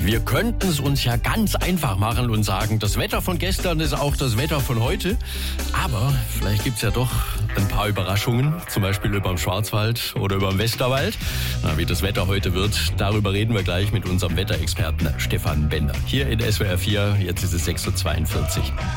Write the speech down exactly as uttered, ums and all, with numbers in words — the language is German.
Wir könnten es uns ja ganz einfach machen und sagen, das Wetter von gestern ist auch das Wetter von heute. Aber vielleicht gibt's ja doch ein paar Überraschungen, zum Beispiel über dem Schwarzwald oder über dem Westerwald. Na, wie das Wetter heute wird, darüber reden wir gleich mit unserem Wetterexperten Stefan Bender. Hier in S W R vier, jetzt ist es sechs Uhr zweiundvierzig.